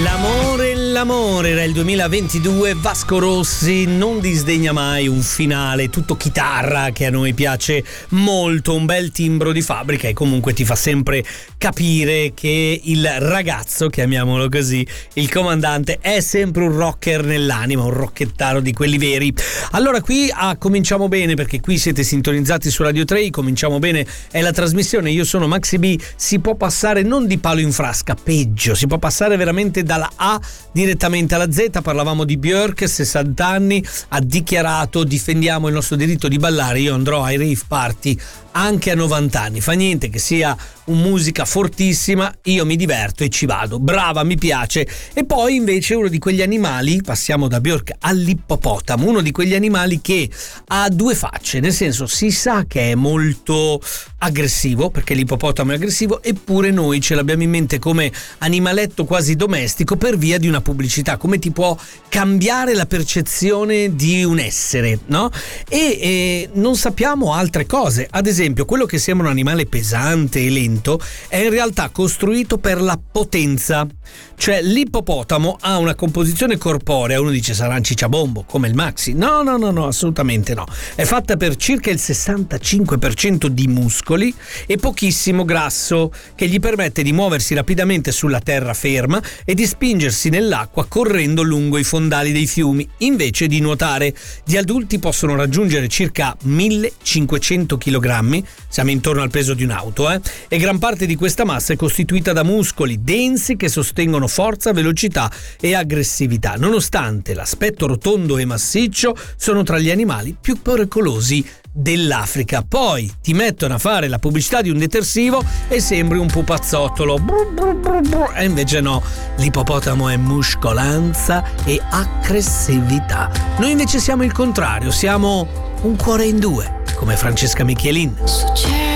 L'amore era il 2022, Vasco Rossi non disdegna mai un finale tutto chitarra che a noi piace molto, un bel timbro di fabbrica e comunque ti fa sempre capire che il ragazzo, chiamiamolo così, il comandante è sempre un rocker nell'anima, un rockettaro di quelli veri. Allora qui cominciamo bene, perché qui siete sintonizzati su Radio 3, cominciamo bene, è la trasmissione, io sono Maxi B, si può passare non di palo in frasca, peggio, si può passare veramente dalla A direttamente alla Z. Parlavamo di Björk, 60 anni, ha dichiarato: difendiamo il nostro diritto di ballare, io andrò ai rave party anche a 90 anni, fa niente che sia musica fortissima, io mi diverto e ci vado, brava, mi piace. E poi invece uno di quegli animali, passiamo da Björk all'ippopotamo, uno di quegli animali che ha due facce, nel senso si sa che è molto aggressivo, perché l'ippopotamo è aggressivo, eppure noi ce l'abbiamo in mente come animaletto quasi domestico per via di una pubblicità, come ti può cambiare la percezione di un essere, no? E non sappiamo altre cose, ad esempio quello che sembra un animale pesante e lento è in realtà costruito per la potenza, cioè l'ippopotamo ha una composizione corporea, uno dice sarà un cicciabombo come il Maxi, no, assolutamente no, è fatta per circa il 65% di muscoli e pochissimo grasso, che gli permette di muoversi rapidamente sulla terraferma e di spingersi nell'acqua correndo lungo i fondali dei fiumi invece di nuotare. Gli adulti possono raggiungere circa 1500 kg, siamo intorno al peso di un'auto, e gran parte di questa massa è costituita da muscoli densi che sostengono forza, velocità e aggressività. Nonostante l'aspetto rotondo e massiccio, sono tra gli animali più pericolosi dell'Africa. Poi ti mettono a fare la pubblicità di un detersivo e sembri un pupazzottolo, e invece no, l'ippopotamo è muscolanza e aggressività. Noi invece siamo il contrario, siamo un cuore in due, come Francesca Michelin. Succede